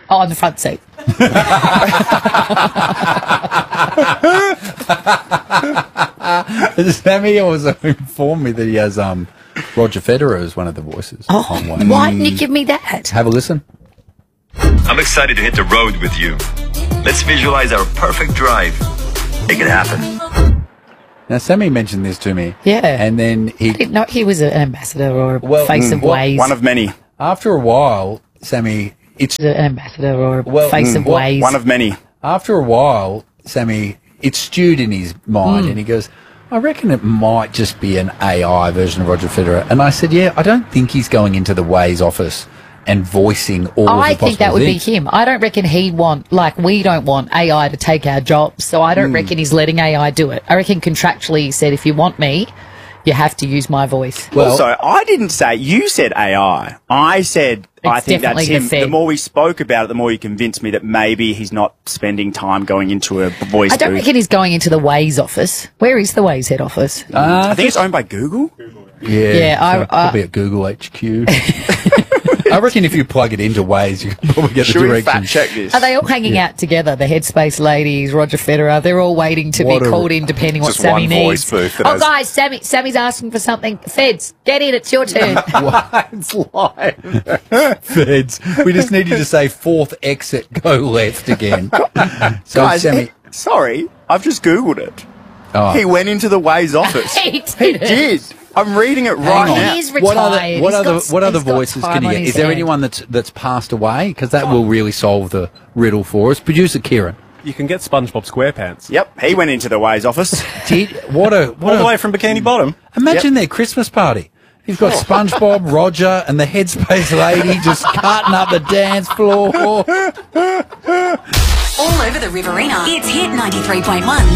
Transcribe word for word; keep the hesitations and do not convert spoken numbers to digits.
Oh, on the front seat. Sammy also informed me that he has um, Roger Federer as one of the voices. Oh, on Waze. why didn't you give me that? Have a listen. I'm excited to hit the road with you. Let's visualize our perfect drive. Make it happen. Now, Sammy mentioned this to me. Yeah. And then he... I didn't know he was an ambassador or a Well, face mm, of well, Waze. One of many. After a while, Sammy... It's An ambassador or a Well, face mm, of well, Waze. One of many. After a while, Sammy, it stewed in his mind, Mm. and he goes, I reckon it might just be an A I version of Roger Federer. And I said, yeah, I don't think he's going into the Waze office and voicing all of the I possible think that would things. be him. I don't reckon he'd want, like, we don't want A I to take our jobs, so I Hmm. don't reckon he's letting A I do it. I reckon contractually he said, if you want me, you have to use my voice. Well- also, I didn't say, you said A I. I said, I It's think that's definitely him. the Fed. The more we spoke about it, the more you convinced me that maybe he's not spending time going into a voice I don't booth. reckon he's going into the Waze office. Where is the Waze head office? Uh, I think it's owned by Google. yeah, Yeah, I- so I- probably at Google H Q. I reckon if you plug it into Waze, you can probably get Should the we directions. fact check this? Are they all hanging out together? The Headspace ladies, Roger Federer, they're all waiting to What be a- called in depending what Just Sammy one needs. voice booth that Oh, has- guys, Sammy, Sammy's asking for something. Feds, get in, it's your turn. It's live. Feds. We just need you to say fourth exit, go left again. So Guys, Sammy, he- sorry, I've just Googled it. oh, He went into the Waze office. He He did. did. I'm reading it hang right on. now. He is What other retired. what He's other got- what other he's got voices time can you on get? his Is there hand. anyone that's that's passed away? Because that will really solve the riddle for us. Producer Kieran, You can get SpongeBob SquarePants. Yep, he went into the Waze office. did what a what All the a way from Bikini Bottom. imagine their Christmas party. You've got SpongeBob, Roger, and the Headspace lady just cutting up the dance floor. All over the Riverina. It's Hit ninety-three point one.